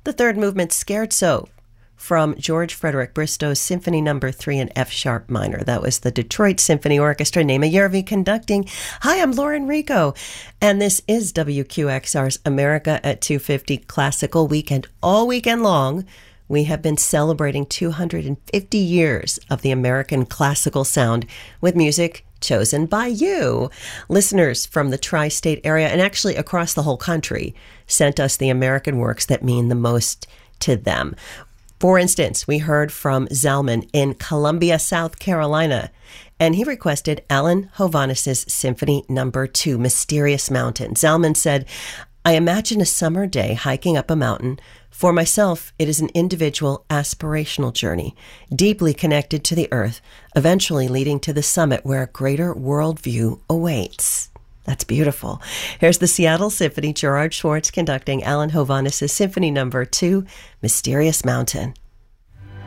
The third movement, Scherzo, from George Frederick Bristow's Symphony No. 3 in F sharp minor. That was the Detroit Symphony Orchestra, Naima Yervi conducting. Hi, I'm Lauren Rico, and this is WQXR's America at 250 Classical Weekend. All weekend long, we have been celebrating 250 years of the American classical sound with music chosen by you. Listeners from the tri-state area, and actually across the whole country, sent us the American works that mean the most to them. For instance, we heard from Zalman in Columbia, South Carolina, and he requested Alan Hovhaness' Symphony No. 2, Mysterious Mountain. Zalman said, I imagine a summer day hiking up a mountain. For myself, it is an individual aspirational journey, deeply connected to the earth, eventually leading to the summit where a greater worldview awaits. That's beautiful. Here's the Seattle Symphony, Gerard Schwartz conducting Alan Hovhaness' Symphony No. 2, Mysterious Mountain.